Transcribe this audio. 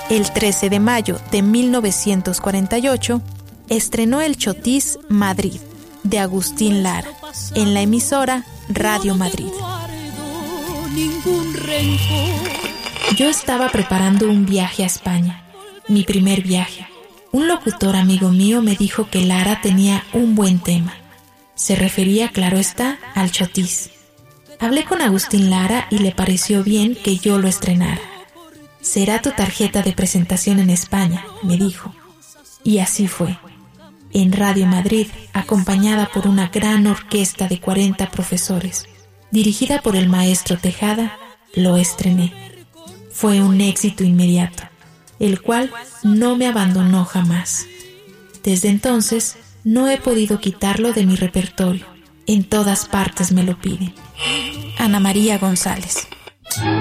El 13 de mayo de 1948 estrenó El Chotis Madrid, de Agustín Lara, en la emisora Radio Madrid. Yo estaba preparando un viaje a España, mi primer viaje. Un locutor amigo mío me dijo que Lara tenía un buen tema. Se refería, claro está, al Chotis. Hablé con Agustín Lara y le pareció bien que yo lo estrenara. «Será tu tarjeta de presentación en España», me dijo. Y así fue. En Radio Madrid, acompañada por una gran orquesta de 40 profesores, dirigida por el maestro Tejada, lo estrené. Fue un éxito inmediato, el cual no me abandonó jamás. Desde entonces, no he podido quitarlo de mi repertorio. En todas partes me lo piden. Ana María González.